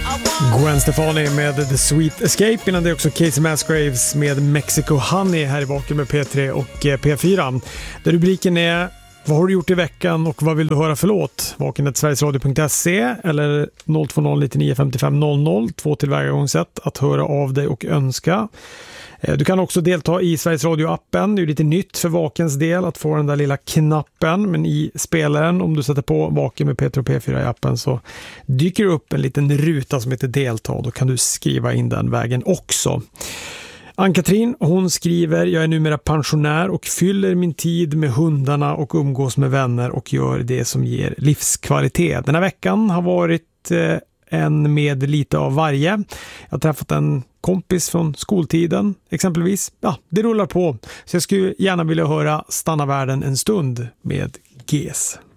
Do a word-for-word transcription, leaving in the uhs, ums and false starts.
Gwen Stefani med The Sweet Escape. Innan det är också Casey Musgraves med Mexico Honey här i Vaken med P tre och P fyra. Där rubriken är: vad har du gjort i veckan och vad vill du höra för låt? Vaken ett sverigesradio punkt se eller noll två noll nio nio fem fem noll noll. Två tillvägagångssätt att höra av dig och önska. Du kan också delta i Sveriges Radio-appen. Det är lite nytt för Vakens del att få den där lilla knappen. Men i spelaren, om du sätter på Vaken med P tre och P fyra i appen, så dyker det upp en liten ruta som heter delta. Då kan du skriva in den vägen också. Ann-Katrin, hon skriver: jag är numera pensionär och fyller min tid med hundarna och umgås med vänner och gör det som ger livskvalitet. Den här veckan har varit eh, en med lite av varje. Jag har träffat en kompis från skoltiden exempelvis. Ja, det rullar på. Så jag skulle gärna vilja höra Stanna världen en stund med G S.